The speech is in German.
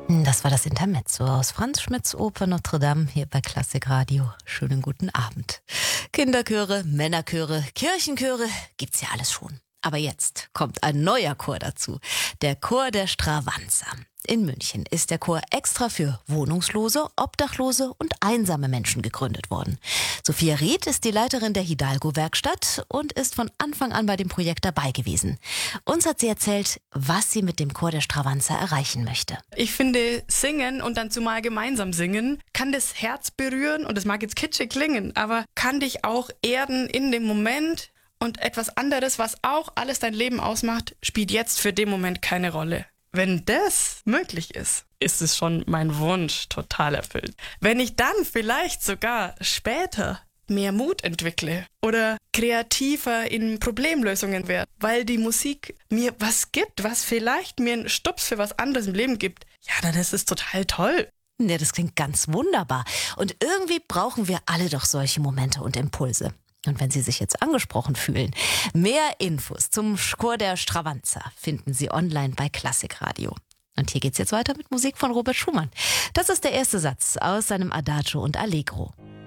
Das war das Intermezzo aus Franz Schmidts Oper Notre Dame hier bei Klassik Radio. Schönen guten Abend. Kinderchöre, Männerchöre, Kirchenchöre, gibt's ja alles schon. Aber jetzt kommt ein neuer Chor dazu. Der Chor der Stravanzer. In München ist der Chor extra für wohnungslose, obdachlose und einsame Menschen gegründet worden. Sophia Ried ist die Leiterin der Hidalgo-Werkstatt und ist von Anfang an bei dem Projekt dabei gewesen. Uns hat sie erzählt, was sie mit dem Chor der Stravanzer erreichen möchte. Ich finde, singen und dann zumal gemeinsam singen, kann das Herz berühren und das mag jetzt kitschig klingen, aber kann dich auch erden in dem Moment und etwas anderes, was auch alles dein Leben ausmacht, spielt jetzt für den Moment keine Rolle. Wenn das möglich ist, ist es schon mein Wunsch total erfüllt. Wenn ich dann vielleicht sogar später mehr Mut entwickle oder kreativer in Problemlösungen werde, weil die Musik mir was gibt, was vielleicht mir einen Stups für was anderes im Leben gibt, ja, dann ist es total toll. Ja, das klingt ganz wunderbar. Und irgendwie brauchen wir alle doch solche Momente und Impulse. Und wenn Sie sich jetzt angesprochen fühlen, mehr Infos zum Chor der Stravanzer finden Sie online bei Klassik Radio. Und hier geht's jetzt weiter mit Musik von Robert Schumann. Das ist der erste Satz aus seinem Adagio und Allegro.